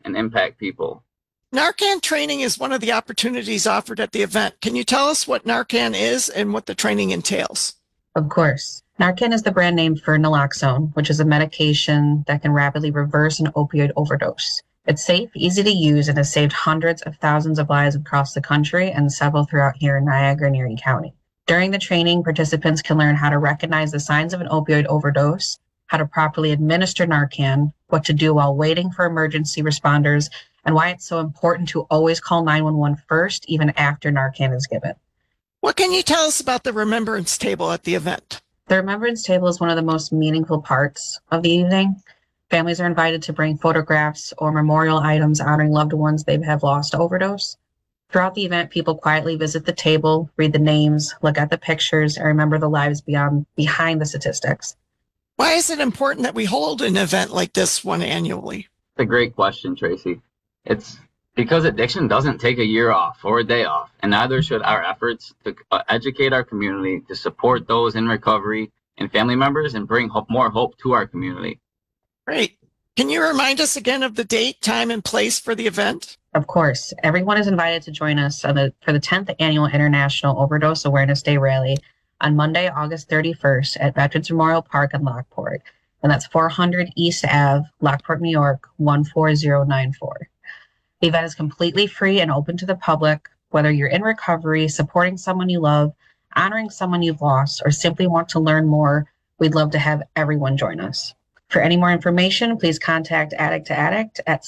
and impact people. Narcan training is one of the opportunities offered at the event. Can you tell us what Narcan is and what the training entails? Of course. Narcan is the brand name for naloxone, which is a medication that can rapidly reverse an opioid overdose. It's safe, easy to use, and has saved hundreds of thousands of lives across the country and several throughout here in Niagara and Erie County. During the training, participants can learn how to recognize the signs of an opioid overdose, how to properly administer Narcan, what to do while waiting for emergency responders, and why it's so important to always call 911 first, even after Narcan is given. What can you tell us about the Remembrance Table at the event? The Remembrance Table is one of the most meaningful parts of the evening. Families are invited to bring photographs or memorial items honoring loved ones they have lost to overdose. Throughout the event, people quietly visit the table, read the names, look at the pictures, and remember the lives behind the statistics. Why is it important that we hold an event like this one annually? It's a great question, Tracy. It's because addiction doesn't take a year off or a day off, and neither should our efforts to educate our community, to support those in recovery and family members, and bring more hope to our community. Great. Can you remind us again of the date, time, and place for the event? Of course, everyone is invited to join us for the 10th Annual International Overdose Awareness Day Rally on Monday, August 31st at Veterans Memorial Park in Lockport, and that's 400 East Ave, Lockport, New York, 14094. The event is completely free and open to the public, whether you're in recovery, supporting someone you love, honoring someone you've lost, or simply want to learn more. We'd love to have everyone join us. For any more information, please contact Addict to Addict at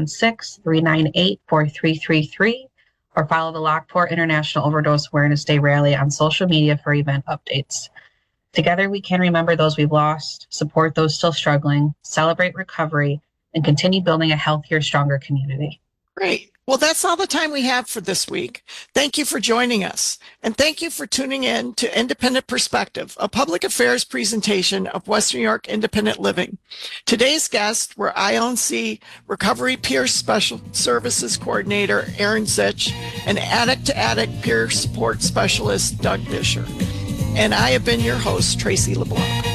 716-398-4333 or follow the Lockport International Overdose Awareness Day Rally on social media for event updates. Together, we can remember those we've lost, support those still struggling, celebrate recovery, and continue building a healthier, stronger community. Great. Well, that's all the time we have for this week. Thank you for joining us. And thank you for tuning in to Independent Perspective, a public affairs presentation of Western New York Independent Living. Today's guests were IONC Recovery Peer Special Services Coordinator Aaron Zitch and Addict to Addict Peer Support Specialist Doug Disher. And I have been your host, Tracy LeBlanc.